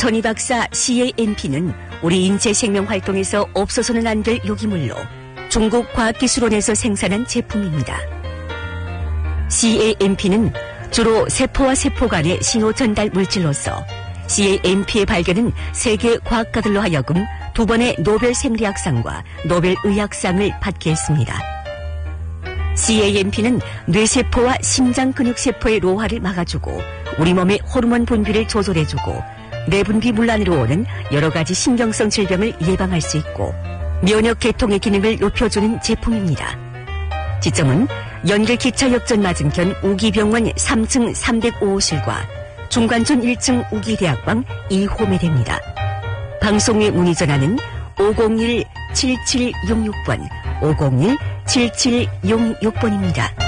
전희 박사 CANP는 우리 인체 생명 활동에서 없어서는 안 될 유기물로 중국 과학기술원에서 생산한 제품입니다. CANP는 주로 세포와 세포 간의 신호 전달 물질로서 CANP의 발견은 세계 과학가들로 하여금 2번의 노벨 생리학상과 노벨 의학상을 받게 했습니다. CANP는 뇌세포와 심장 근육세포의 노화를 막아주고 우리 몸의 호르몬 분비를 조절해주고 내분비 문란으로 오는 여러 가지 신경성 질병을 예방할 수 있고 면역 계통의 기능을 높여주는 제품입니다. 지점은 연길기차역전 맞은편 우기병원 3층 305호실과 중관촌 1층 우기대학방 2호에 됩니다. 방송의 문의 전화는 501-7766번, 501-7766번입니다.